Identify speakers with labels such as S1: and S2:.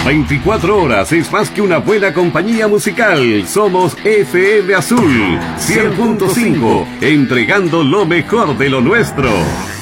S1: 24 horas es más que una buena compañía musical. Somos FM Azul 100.5, entregando lo mejor de lo nuestro.